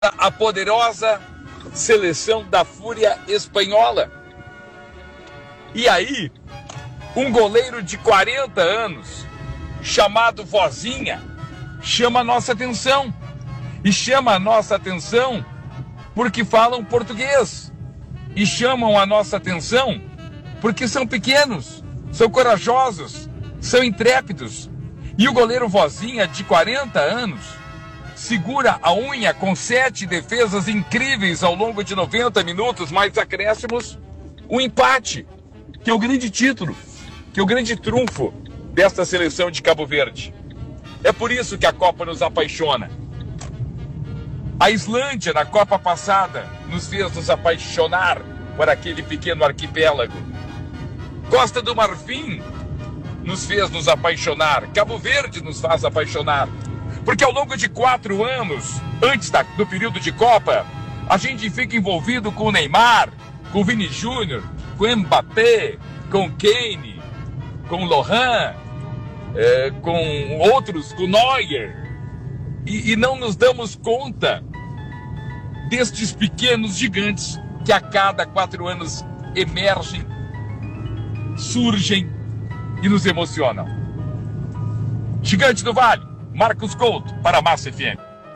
a poderosa seleção da Fúria Espanhola. E aí, um goleiro de 40 anos, chamado Vozinha, chama a nossa atenção. E chama a nossa atenção porque falam português. E chamam a nossa atenção porque são pequenos, são corajosos, são intrépidos. E o goleiro Vozinha, de 40 anos, segura a unha com 7 defesas incríveis ao longo de 90 minutos, mais acréscimos, o empate, que é o grande título, que é o grande trunfo desta seleção de Cabo Verde. É por isso que a Copa nos apaixona. A Islândia, na Copa passada, nos fez nos apaixonar por aquele pequeno arquipélago. Costa do Marfim nos fez nos apaixonar. Cabo Verde nos faz apaixonar. Porque ao longo de 4 anos, antes do período de Copa, a gente fica envolvido com o Neymar, com o Vini Júnior, com o Mbappé, com o Kane, com o Lohan, com outros, com o Neuer. E não nos damos conta destes pequenos gigantes que a cada 4 anos emergem, surgem e nos emocionam. Gigante do Vale, Marcos Couto, para a Massa FM.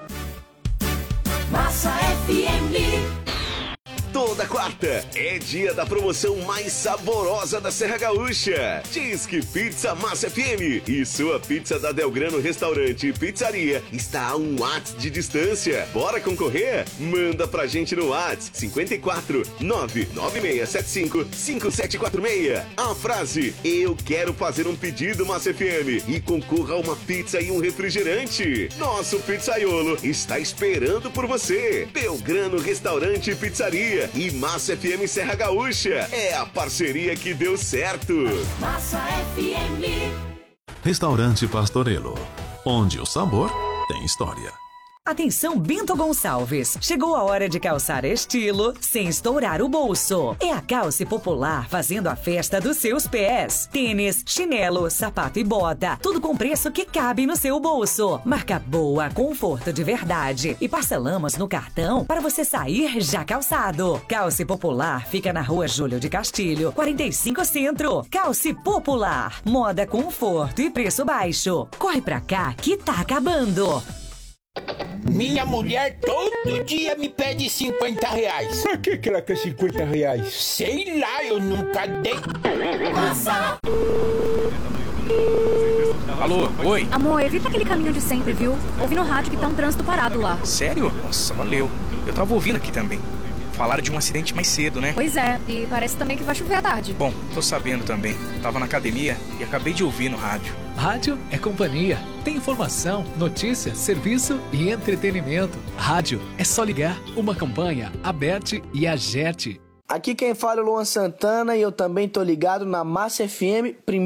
Massa FM. Toda quarta é dia da promoção mais saborosa da Serra Gaúcha. Disque Pizza Massa FM e sua pizza da Delgrano Restaurante e Pizzaria está a um WhatsApp de distância. Bora concorrer? Manda pra gente no WhatsApp 54 99675 5746. A frase "Eu quero fazer um pedido Massa FM" e concorra a uma pizza e um refrigerante. Nosso pizzaiolo está esperando por você. Delgrano Restaurante e Pizzaria e Massa FM Serra Gaúcha. É a parceria que deu certo. Massa FM. Restaurante Pastorello, onde o sabor tem história. Atenção, Bento Gonçalves. Chegou a hora de calçar estilo sem estourar o bolso. É a Calce Popular fazendo a festa dos seus pés. Tênis, chinelo, sapato e bota. Tudo com preço que cabe no seu bolso. Marca boa, conforto de verdade. E parcelamos no cartão para você sair já calçado. Calce Popular fica na Rua Júlio de Castilho, 45 Centro. Calce Popular. Moda, conforto e preço baixo. Corre pra cá que tá acabando. Minha mulher todo dia me pede 50 reais. Pra que ela quer 50 reais? Sei lá, eu nunca dei. Massa. Alô, oi? Amor, evita aquele caminho de sempre, viu? Ouvi no rádio que tá um trânsito parado lá. Sério? Nossa, valeu. Eu tava ouvindo aqui também. Falaram de um acidente mais cedo, né? Pois é, e parece também que vai chover à tarde. Bom, tô sabendo também. Tava na academia e acabei de ouvir no rádio. Rádio é companhia. Tem informação, notícia, serviço e entretenimento. Rádio é só ligar. Uma campanha, Aberte e Agerte. Aqui quem fala é o Luan Santana e eu também tô ligado na Massa FM.